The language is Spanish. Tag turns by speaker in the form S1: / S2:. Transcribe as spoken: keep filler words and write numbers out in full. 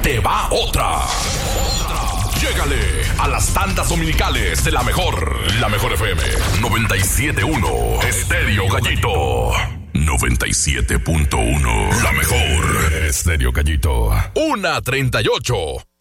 S1: te va otra. Llégale a las tandas dominicales de la mejor. La mejor F M noventa y siete punto uno. Estéreo Gallito. noventa y siete punto uno. La mejor. Estéreo Gallito. una treinta y ocho.